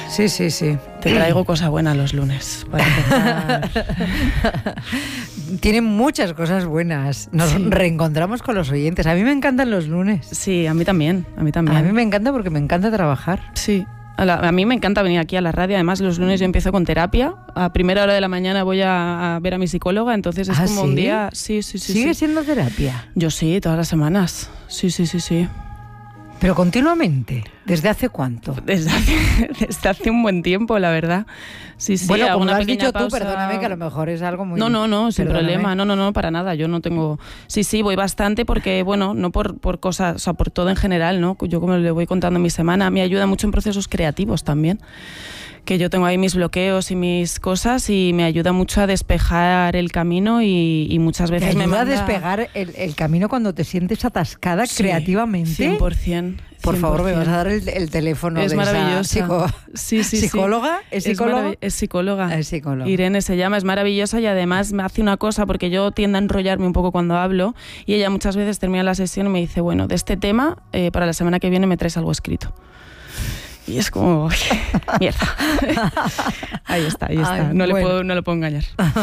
Sí, sí, sí. Te traigo cosa buena los lunes, para empezar. Tienen muchas cosas buenas. Nos reencontramos con los oyentes. A mí me encantan los lunes. Sí, a mí también, a mí también. A mí me encanta porque me encanta trabajar. Sí. A mí me encanta venir aquí a la radio. Además, los lunes yo empiezo con terapia. A primera hora de la mañana voy a ver a mi psicóloga. Entonces es como ¿sí? un día... Sí. ¿Sigue siendo terapia? Yo sí, todas las semanas. Sí. ¿Pero continuamente? ¿Desde hace cuánto? Desde hace un buen tiempo, la verdad. Sí, bueno, como lo has pequeña dicho pausa. tú, perdóname, que a lo mejor es algo muy... No, sin perdóname. problema. No, para nada. Yo no tengo... Sí, voy bastante porque, bueno, no por cosas, o sea, por todo en general, ¿no? Yo como le voy contando mi semana, me ayuda mucho en procesos creativos también. Que yo tengo ahí mis bloqueos y mis cosas y me ayuda mucho a despejar el camino y muchas veces ¿Te ayuda me manda... a despegar el camino cuando te sientes atascada creativamente? 100%. Por favor, me vas a dar el teléfono es de maravillosa. esa ¿psicóloga? ¿Es psicóloga? Es psicóloga. Es psicóloga. Irene se llama, es maravillosa y además me hace una cosa porque yo tiendo a enrollarme un poco cuando hablo y ella muchas veces termina la sesión y me dice, bueno, de este tema para la semana que viene me traes algo escrito. Y es como, mierda. Ahí está. Ay, No le puedo engañar.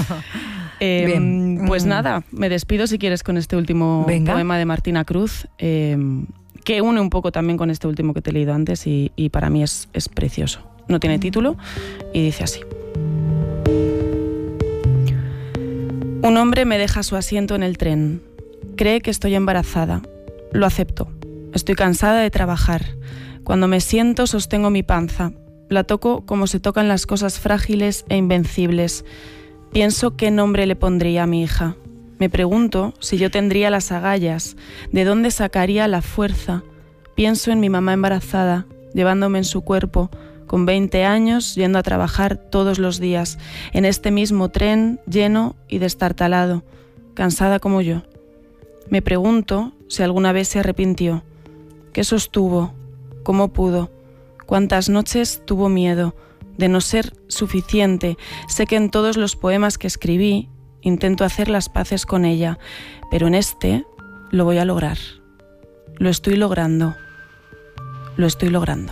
Bien. Pues nada, me despido si quieres con este último poema de Martina Cruz, que une un poco también con este último que te he leído antes y para mí es precioso. No tiene título y dice así. Un hombre me deja su asiento en el tren. Cree que estoy embarazada. Lo acepto. Estoy cansada de trabajar. Cuando me siento sostengo mi panza. La toco como se tocan las cosas frágiles e invencibles. Pienso qué nombre le pondría a mi hija. Me pregunto si yo tendría las agallas, de dónde sacaría la fuerza. Pienso en mi mamá embarazada, llevándome en su cuerpo, con 20 años, yendo a trabajar todos los días, en este mismo tren lleno y destartalado, cansada como yo. Me pregunto si alguna vez se arrepintió. ¿Qué sostuvo? ¿Cómo pudo? ¿Cuántas noches tuvo miedo de no ser suficiente? Sé que en todos los poemas que escribí intento hacer las paces con ella, pero en este lo voy a lograr. Lo estoy logrando. Lo estoy logrando.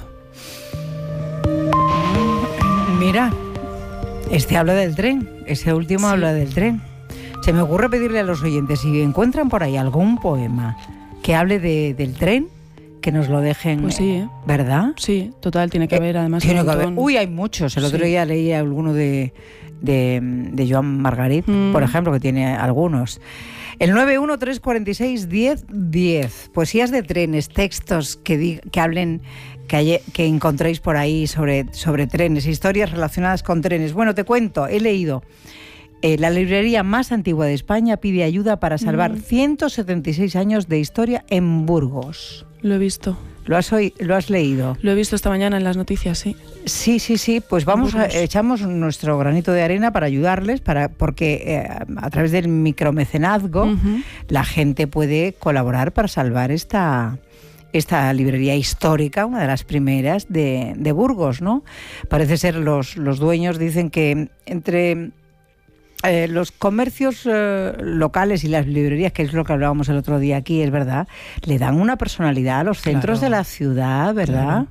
Mira, este habla del tren, ese último habla del tren. Se me ocurre pedirle a los oyentes, si encuentran por ahí algún poema que hable del tren, que nos lo dejen, pues sí, ¿verdad? Sí, total, tiene que haber además. Tiene que haber. Uy, hay muchos. El otro día leí alguno de Joan Margarit, por ejemplo, que tiene algunos. El 913461010. Poesías de trenes, textos que hablen, que encontréis por ahí sobre trenes, historias relacionadas con trenes. Bueno, te cuento, he leído. La librería más antigua de España pide ayuda para salvar 176 años de historia en Burgos. Lo he visto. ¿Lo has leído? Lo he visto esta mañana en las noticias, sí. Sí. Pues echamos nuestro granito de arena para ayudarles, porque a través del micromecenazgo la gente puede colaborar para salvar esta librería histórica, una de las primeras de Burgos, ¿no? Parece ser los dueños dicen que entre los comercios locales y las librerías, que es lo que hablábamos el otro día aquí, es verdad, le dan una personalidad a los centros de la ciudad, ¿verdad?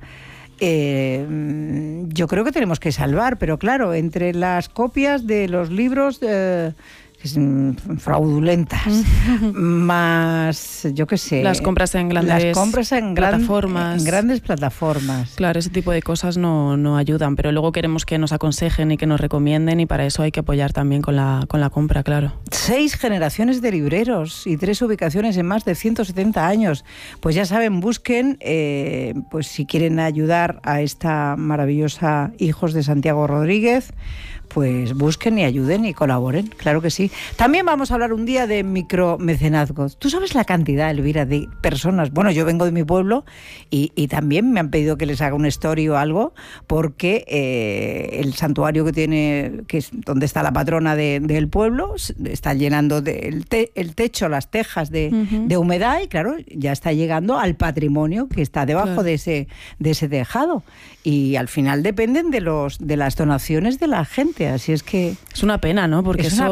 Yo creo que tenemos que salvar, pero claro, entre las copias de los libros fraudulentas, más, yo qué sé, las compras en grandes plataformas. En grandes plataformas. Claro, ese tipo de cosas no ayudan, pero luego queremos que nos aconsejen y que nos recomienden, y para eso hay que apoyar también con la compra, claro. 6 generaciones de libreros y 3 ubicaciones en más de 170 años. Pues ya saben, busquen, pues si quieren ayudar a esta maravillosa Hijos de Santiago Rodríguez, pues busquen y ayuden y colaboren, claro que sí. También vamos a hablar un día de micromecenazgo. ¿Tú sabes la cantidad, Elvira, de personas? Bueno, yo vengo de mi pueblo y también me han pedido que les haga una story o algo, porque el santuario que tiene, que es donde está la patrona del pueblo, está llenando el techo, las tejas de humedad, y claro, ya está llegando al patrimonio que está debajo de ese tejado. Y al final dependen de las donaciones de la gente. Así es que... Es una pena, ¿no? Porque eso debería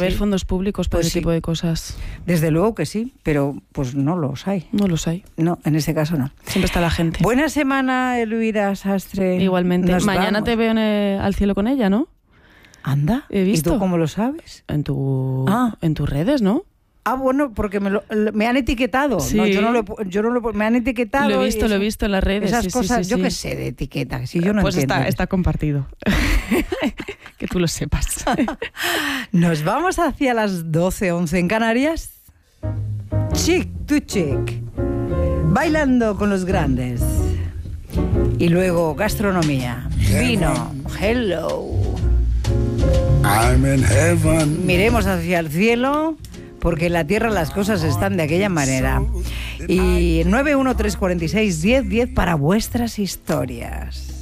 haber fondos públicos para Pues ese sí. tipo de cosas. Desde luego que sí, pero pues no los hay. No los hay. No, en este caso no. Siempre está la gente. Buena semana, Elvira Sastre. Igualmente. Nos Mañana vamos. te veo al cielo con ella, ¿no? Anda. He visto. ¿Y tú cómo lo sabes? En Ah. en tus redes, ¿no? Ah, bueno, porque me han etiquetado. Sí. No, yo no lo me han etiquetado. Lo he y visto en las redes. Esas sí, cosas, sí, yo sí. qué sé de etiqueta, si yo no pues entiendo. está compartido. Que tú lo sepas. Nos vamos hacia las 12:11 en Canarias. Chic to chic. Bailando con los grandes. Y luego gastronomía. Vino. Hello. I'm in heaven. Miremos hacia el cielo, porque en la tierra las cosas están de aquella manera. Y 913461010 para vuestras historias.